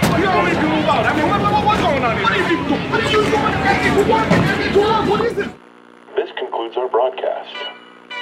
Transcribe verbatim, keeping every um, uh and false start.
You know what you about? I mean, what, what, what's going on here? What are you doing? What are you doing? What are you doing? What is this? This concludes our broadcast.